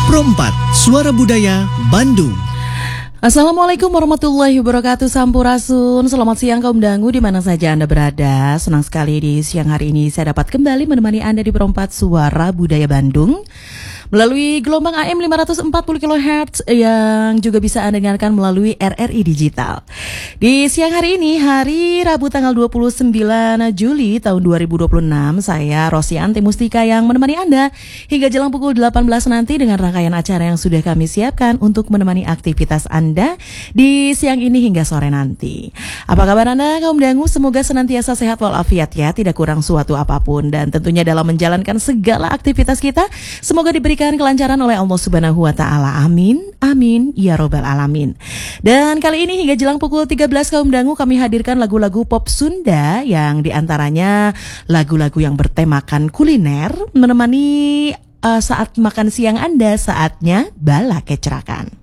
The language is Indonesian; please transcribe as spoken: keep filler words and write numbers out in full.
Pro empat, Suara Budaya Bandung. Assalamualaikum warahmatullahi wabarakatuh. Sampurasun. Selamat siang kaum dangu di mana saja Anda berada. Senang sekali di siang hari ini saya dapat kembali menemani Anda di Pro empat Suara Budaya Bandung melalui gelombang A M lima ratus empat puluh kilohertz yang juga bisa Anda dengarkan melalui R R I Digital. Di siang hari ini, hari Rabu tanggal dua puluh sembilan Juli tahun dua ribu dua puluh enam, saya Rosyanti Mustika yang menemani Anda hingga jelang pukul delapan belas nanti dengan rangkaian acara yang sudah kami siapkan untuk menemani aktivitas Anda di siang ini hingga sore nanti. Apa kabar Anda kaum dangu? Semoga senantiasa sehat walafiat ya, tidak kurang suatu apapun, dan tentunya dalam menjalankan segala aktivitas kita semoga diberikan kelancaran oleh Allah Subhanahu wa taala. Amin. Amin ya robbal alamin. Dan kali ini hingga jelang pukul tiga belas kaum dangu kami hadirkan lagu-lagu pop Sunda yang diantaranya lagu-lagu yang bertemakan kuliner menemani uh, saat makan siang Anda, saatnya bala kecerakan.